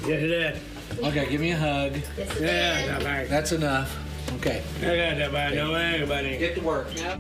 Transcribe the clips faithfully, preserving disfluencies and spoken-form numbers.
Yes, it is. Okay, give me a hug. Yes, it Yeah, is. that's That's enough. Okay. I got nobody, no anybody. Get to work now.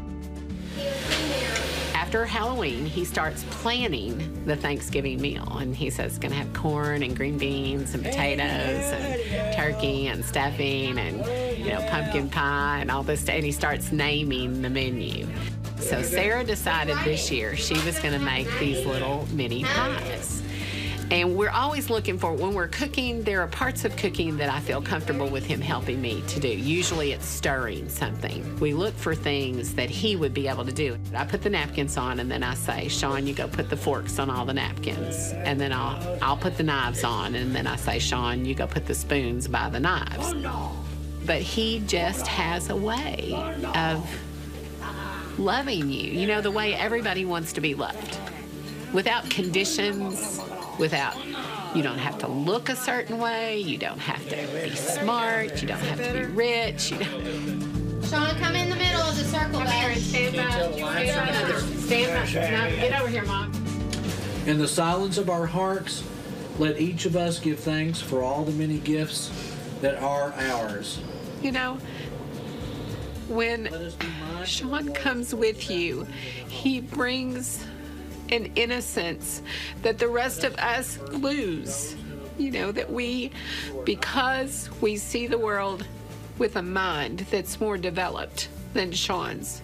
After Halloween, he starts planning the Thanksgiving meal, and he says he's going to have corn and green beans and potatoes and turkey and stuffing and, you know, pumpkin pie and all this, and he starts naming the menu. So Sarah decided this year she was going to make these little mini pies. And we're always looking for, when we're cooking, there are parts of cooking that I feel comfortable with him helping me to do. Usually it's stirring something. We look for things that he would be able to do. I put the napkins on, and then I say, Sean, you go put the forks on all the napkins. And then I'll, I'll put the knives on, and then I say, Sean, you go put the spoons by the knives. But he just has a way of loving you. You know, the way everybody wants to be loved. Without conditions, without, you don't have to look a certain way, you don't have to be smart, you don't have to be rich. You don't. Sean, come in the middle of the circle, bud. Stand up, stand up, stand up. Now, get over here, Mom. In the silence of our hearts, let each of us give thanks for all the many gifts that are ours. You know, when Sean comes with you, he brings an innocence that the rest of us lose. You know, that we, because we see the world with a mind that's more developed than Sean's,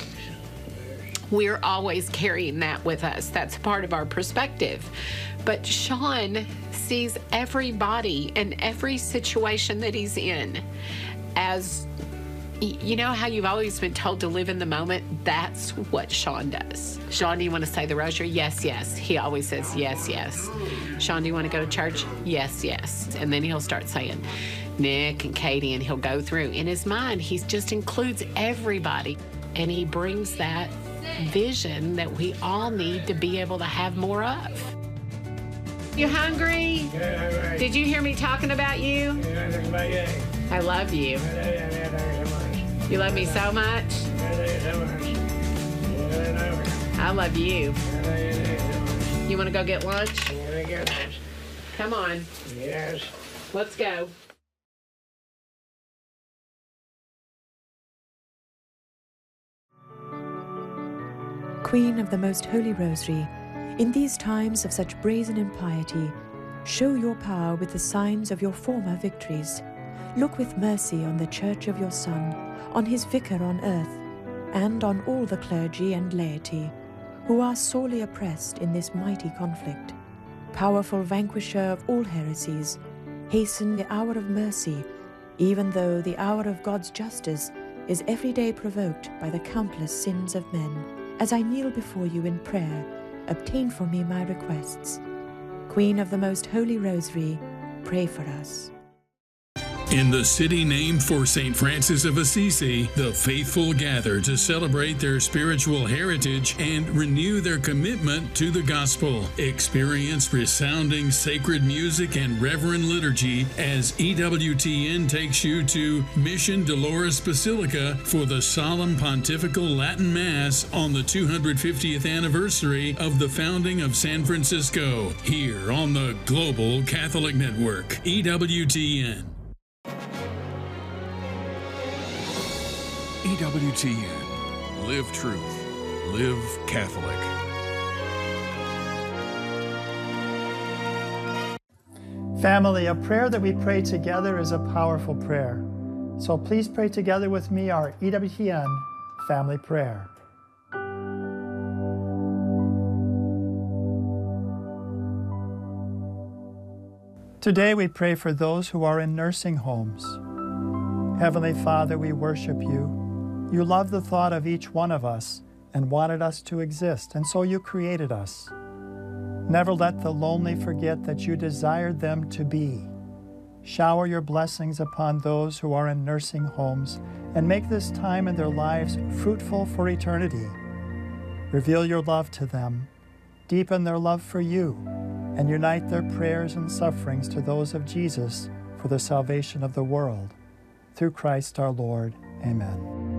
we're always carrying that with us. That's part of our perspective. But Sean sees everybody and every situation that he's in as, you know how you've always been told to live in the moment? That's what Sean does. Sean, do you want to say the rosary? Yes, yes. He always says yes, yes. Sean, do you want to go to church? Yes, yes. And then he'll start saying Nick and Katie, and he'll go through. In his mind, he just includes everybody. And he brings that vision that we all need to be able to have more of. You hungry? Yeah, Did you hear me talking about you? right. I love you. You love me so much. I love you. You want to go get lunch? Come on. Yes. Let's go. Queen of the Most Holy Rosary, in these times of such brazen impiety, show your power with the signs of your former victories. Look with mercy on the Church of your Son, on his vicar on earth, and on all the clergy and laity, who are sorely oppressed in this mighty conflict. Powerful vanquisher of all heresies, hasten the hour of mercy, even though the hour of God's justice is every day provoked by the countless sins of men. As I kneel before you in prayer, obtain for me my requests. Queen of the Most Holy Rosary, pray for us. In the city named for Saint Francis of Assisi, the faithful gather to celebrate their spiritual heritage and renew their commitment to the gospel. Experience resounding sacred music and reverent liturgy as E W T N takes you to Mission Dolores Basilica for the solemn pontifical Latin Mass on the two hundred fiftieth anniversary of the founding of San Francisco, here on the Global Catholic Network, E W T N. E W T N. Live truth. Live Catholic. Family, a prayer that we pray together is a powerful prayer. So please pray together with me our E W T N family prayer. Today we pray for those who are in nursing homes. Heavenly Father, we worship you. You love the thought of each one of us and wanted us to exist, and so you created us. Never let the lonely forget that you desired them to be. Shower your blessings upon those who are in nursing homes and make this time in their lives fruitful for eternity. Reveal your love to them, deepen their love for you, and unite their prayers and sufferings to those of Jesus for the salvation of the world. Through Christ our Lord. Amen.